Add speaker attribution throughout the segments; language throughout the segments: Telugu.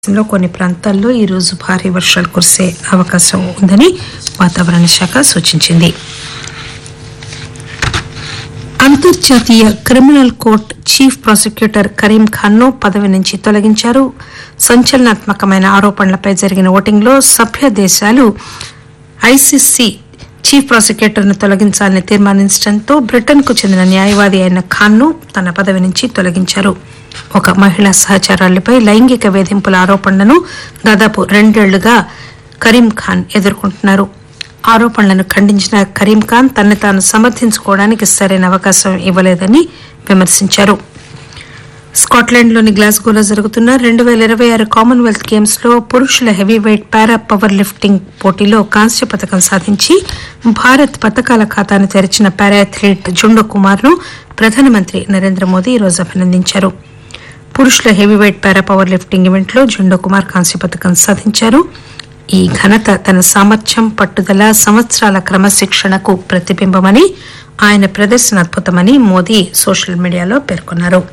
Speaker 1: దేశంలో కొన్ని ప్రాంతాల్లో ఈరోజు భారీ వర్షాలు కురిసే అవకాశం ఉందని వాతావరణ శాఖ సూచించింది. అంతర్జాతీయ criminal court chief prosecutor Karim Khan ను పదవి నుంచి తొలగించారు. సంచలనాత్మకమైన ఆరోపణలపై జరిగిన ఓటింగ్లో సభ్య దేశాలు ఐసీసీ చీఫ్ ప్రాసిక్యూటర్ ను తొలగించాలని తీర్మానించడంతో బ్రిటన్ కు చెందిన న్యాయవాది అయిన ఖాన్ ను తన పదవి నుంచి తొలగించారు. ఒక మహిళా సహచరులపై లైంగిక వేధింపుల ఆరోపణలను దాదాపు 2 ఏళ్లుగా కరీం ఖాన్ ఎదుర్కొంటున్నారు. ఆరోపణలను ఖండించిన కరీం ఖాన్ తనను తాను సమర్థించుకోవడానికి సరైన అవకాశం ఇవ్వలేదని విమర్శించారు. స్కాట్లాండ్లోని గ్లాస్గోలో జరుగుతున్న 2026 కామన్వెల్త్ గేమ్స్ లో పురుషుల హెవీవెయిట్ పారా పవర్ లిఫ్టింగ్ పోటీలో కాంస్య పథకం సాధించి భారత్ పథకాల ఖాతాను తెరిచిన పారా అథ్లీట్ జుండో కుమార్ ను ప్రధానమంత్రి నరేంద్ర మోదీ ఈరోజు అభినందించారు. పురుషుల హెవీవెయిట్ పారా పవర్ లిఫ్టింగ్ ఈవెంట్ లో జుండో కుమార్ కాంస్య పథకం సాధించారు. ఈ ఘనత తన సామర్థ్యం, పట్టుదల, సంవత్సరాల క్రమశిక్షణకు ప్రతిబింబమని, ఆయన ప్రదర్శన అద్భుతమని మోదీ సోషల్ మీడియాలో పేర్కొన్నారు.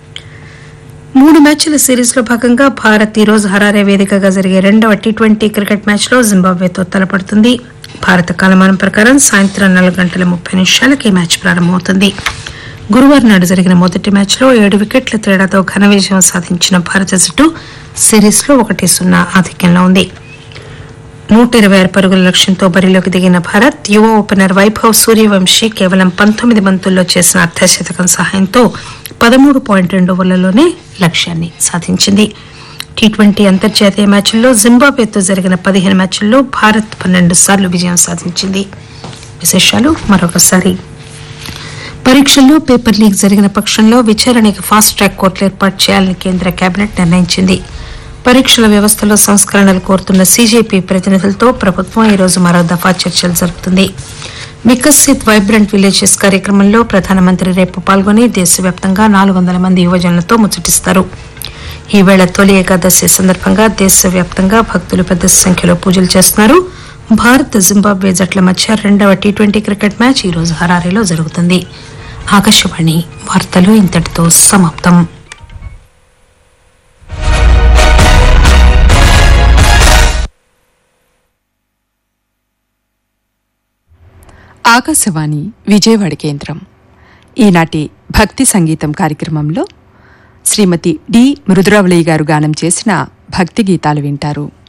Speaker 1: 3 మ్యాచ్ల సిరీస్ లో భాగంగా భారత్ ఈ రోజు హరారే వేదికగా జరిగే 2వ టీ20 క్రికెట్ మ్యాచ్ లో జింబాబ్వేతో తలపడుతుంది. భారత కాలమానం ప్రకారం సాయంత్రం 4:30 ఈ మ్యాచ్ ప్రారంభమవుతుంది. గురువారం నాడు జరిగిన మొదటి మ్యాచ్ లో 7 వికెట్ల తేడాతో ఘన విజయం సాధించిన భారత జట్టు సిరీస్ లో 1-0 ఆధిక్యంలో ఉంది. 126 పరుగుల లక్ష్యంతో బరిలోకి దిగిన భారత్ యువ ఓపెనర్ వైభవ్ సూర్యవంశీ కేవలం 19 బంతుల్లో చేసిన అర్ధశతకం సహాయంతో 13.2 ఓవర్లలోనే లక్ష్యాన్ని సాధించింది. టీ20 అంతర్జాతీయ మ్యాచ్ల్లో జింబాబ్వేతో జరిగిన 15 మ్యాచ్ల్లో భారత్ 12 సార్లు విజయం సాధించింది. విశేషాలు మరొకసారి. పరీక్షల్లో పేపర్ లీక్ జరిగిన పక్షంలో విచారణకు ఫాస్ట్ ట్రాక్ కోర్టులు ఏర్పాటు చేయాలని కేంద్ర కేబినెట్ నిర్ణయించింది. పరీక్షల వ్యవస్థలో సంస్కరణలు కోరుతున్న సీజేపీ ప్రతినిధులతో ప్రభుత్వం ఈరోజు మరో దఫా చర్చలు జరుపుతుంది. వికసిత్ వైబ్రెంట్ విలేజెస్ కార్యక్రమంలో ప్రధానమంత్రి రేపు పాల్గొని దేశవ్యాప్తంగా 400 మంది యువజనులతో ముచ్చటిస్తారు. ఈవేళ తొలి ఏకాదశి సందర్భంగా దేశవ్యాప్తంగా భక్తులు పెద్ద సంఖ్యలో పూజలు చేస్తున్నారు. భారత్ జింబాబ్వే జట్ల మధ్య 2వ టీ20 క్రికెట్ మ్యాచ్ ఈరోజు హరారేలో జరుగుతుంది. ఆకాశవాణి వార్తలు ఇంతటితో సమాప్తం.
Speaker 2: ఆకాశవాణి విజయవాడ కేంద్రం. ఈనాటి భక్తి సంగీతం కార్యక్రమంలో శ్రీమతి డి మృదురావళి గారు గానం చేసిన భక్తి గీతాలు వింటారు.